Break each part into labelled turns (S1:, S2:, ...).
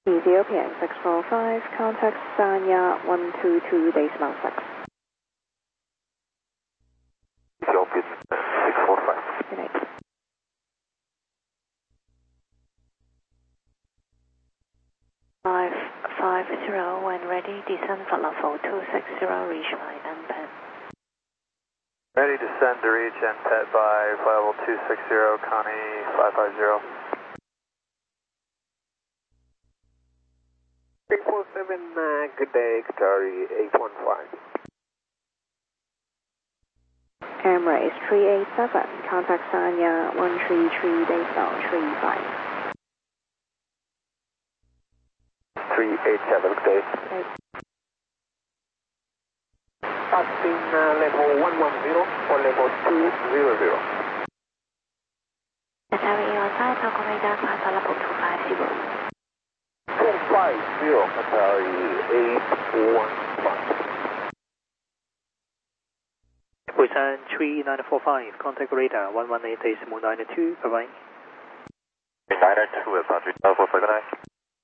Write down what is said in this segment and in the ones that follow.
S1: Ethiopian 645, contact Sanya 122 decimal 6.
S2: Ethiopian 645.
S1: Good night.
S3: When ready, descend for level 260, reach line and pen.
S2: Ready to descend to reach NPET by level 260, Connie 550. 347, good day, Qatari 815.
S1: Emirates 387, contact Sanya 133 decimal 35.
S2: 387, good day.
S1: Okay.
S2: Passing level 110 or level 200.
S3: Qatari Airlines, Falcon radar, climb for level 250.
S2: 250, Qatari 815.
S4: Busan 3945, contact radar 118.92, bye-bye.
S2: 992 is on 3945, good night.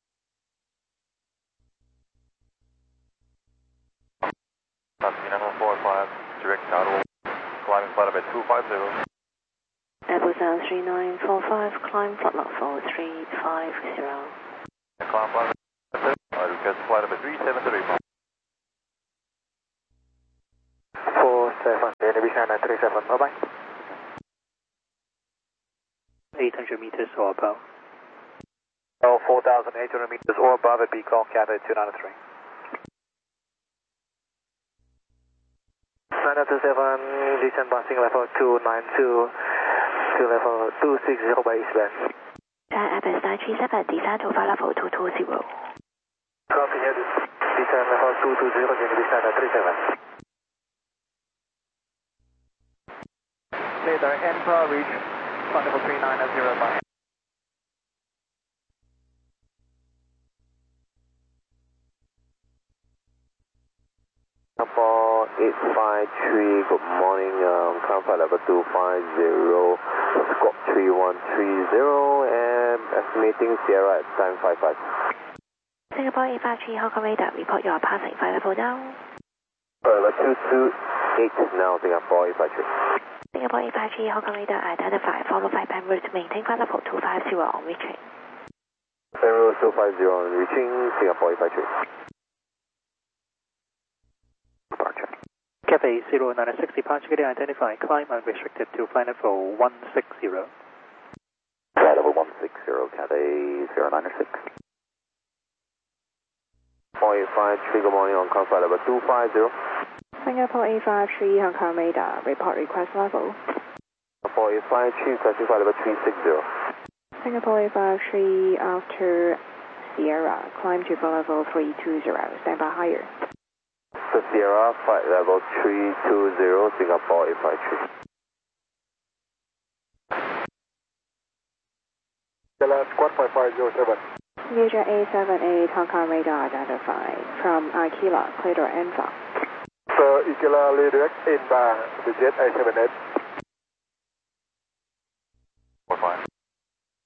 S2: Passing 945, direct downward, climbing flight level 250.
S3: Busan 3945, climb flight level 350.
S2: Climb flight level 2, I request flight level 373. 47, Vision 937, bye-bye.
S4: 800 meters or above.
S2: 4,800 meters or above at Beacon, Cathay 293. 927, descend passing level 292 to level 260 by Eastland.
S3: Airbus 937, descend to flight level 220.
S2: Copy, descend level 220, Vision 937. Later, enter, reach, flight level 390 by. Singapore 853, good morning, climb flight level 250, squawk 3130, and estimating Sierra at time 55.
S3: Singapore 853, Hong Kong radar, report your passing flight level now.
S2: Level 228 now, Singapore 853.
S3: Singapore 853, Hong Kong radar, identify, follow flight plan route, maintain flight level 250 on reaching.
S2: Route 250 on reaching, Singapore 853. Departure.
S4: Cathay 0960, departure getting identified, climb unrestricted to flight level 160.
S2: Flight level 160, Cathay 0960. 453, good morning, Hong Kong flight level 250.
S1: Singapore 853, Hong Kong radar, report request level.
S2: Singapore 853, requesting flight level 360.
S1: Singapore 853, after Sierra, climb to flight level 320, stand by higher.
S2: So Sierra, flight level 320, Singapore 853. Squad 5507.
S1: Major 878, Hong Kong radar identified, from Aquila, Clear Alpha.
S2: So Aquila, direct inbound, the jet A78.